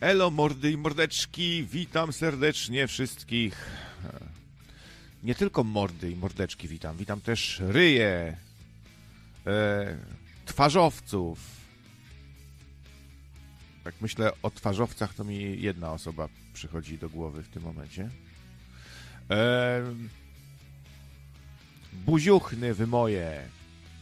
Elo mordy i mordeczki, witam serdecznie wszystkich. Nie tylko mordy i mordeczki witam też ryje, twarzowców. Jak myślę o twarzowcach, to mi jedna osoba przychodzi do głowy w tym momencie. Buziuchny wy moje.